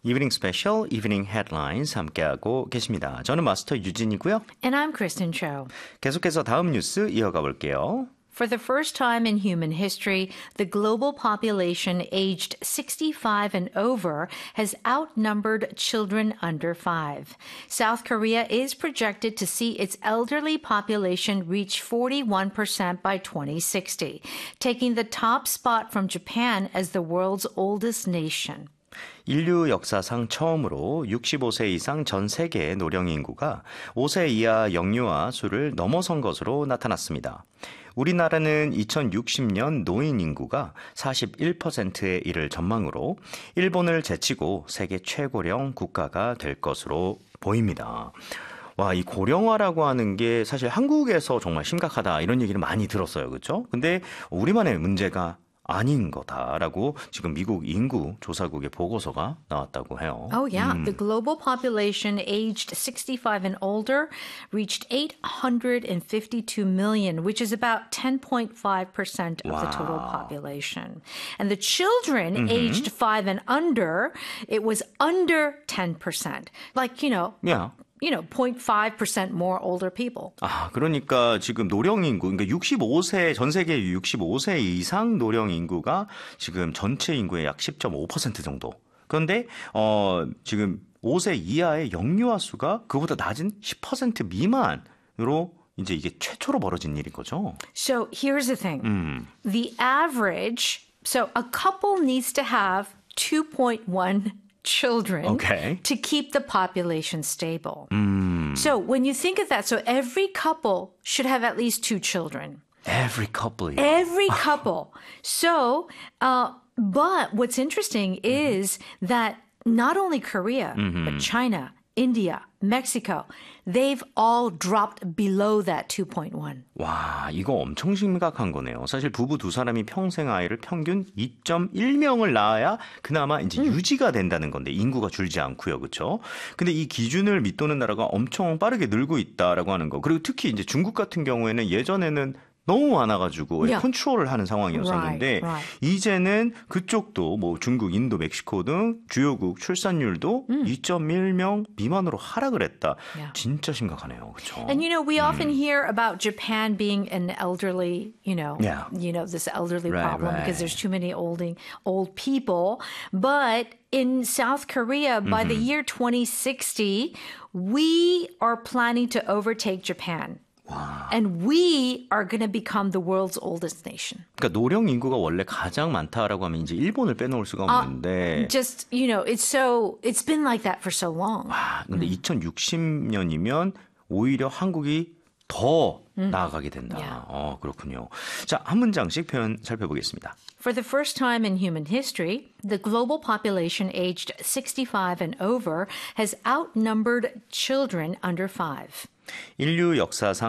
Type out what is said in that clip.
이브닝 스페셜, 이브닝 헤드라인스 함께하고 계십니다. 저는 마스터 유진이고요. And I'm Kristen Cho. 계속해서 다음 뉴스 이어가 볼게요. For the first time in human history, the global population aged 65 and over has outnumbered children under 5. South Korea is projected to see its elderly population reach 41% by 2060, taking the top spot from Japan as the world's oldest nation. 인류 역사상 처음으로 65세 이상 전 세계의 노령 인구가 5세 이하 영유아 수를 넘어선 것으로 나타났습니다. 우리나라는 2060년 노인 인구가 41%에 이를 전망으로 일본을 제치고 세계 최고령 국가가 될 것으로 보입니다. 와, 이 고령화라고 하는 게 사실 한국에서 정말 심각하다 이런 얘기를 많이 들었어요. 그렇죠? 근데 우리만의 문제가 아닌 거다라고 지금 미국 인구 조사국의 보고서가 나왔다고 해요. Oh, yeah. The global population aged 65 and older reached 852 million, which is about 10.5% of the total population. And the children aged 5 and under, it was under 10%. Like, Yeah. 0.5% more older people. 아, 그러니까 지금 노령 인구, 그러니까 65세, 전 세계 65세 이상 노령 인구가 지금 전체 인구의 약 10.5% 정도. 그런데, 지금 5세 이하의 영유아 수가 그보다 낮은 10% 미만으로 이제 이게 최초로 벌어진 일인 거죠. So here's the thing. The average, so a couple needs to have 2.1 children to keep the population stable. So when you think of that, so every couple should have at least 2 children. Every couple. Every couple. So, but what's interesting is that not only Korea, but China, India, Mexico, they've all dropped below that 2.1. 와, 이거 엄청 심각한 거네요. 사실 부부 두 사람이 평생 아이를 평균 2.1명을 낳아야 그나마 이제 유지가 된다는 건데 인구가 줄지 않고요. 그렇죠? 근데 이 기준을 밑도는 나라가 엄청 빠르게 늘고 있다라고 하는 거. 그리고 특히 이제 중국 같은 경우에는 예전에는 너무 많아가지고 컨트롤을 하는 상황이었었는데 이제는 그쪽도 뭐 중국, 인도, 멕시코 등 주요국 출산율도 2.1명 미만으로 하락을 했다. 진짜 심각하네요. 그렇죠? And we often hear about Japan being an elderly, this elderly problem because there's too many old people. But in South Korea, by the year 2060, we are planning to overtake Japan. And we are going to become the world's oldest nation. 그러니까 노령 인구가 원래 가장 많다라고 하면 이제 일본을 빼놓을 수가 없는데. Just, it's been like that for so long. 와, 근데 2060년이면 오히려 한국이 더 나아가게 된다. 그렇군요. 자, 한 문장씩 표현 살펴보겠습니다. For the first time in human history, the global population aged 65 and over has outnumbered children under 5. 인류 역사상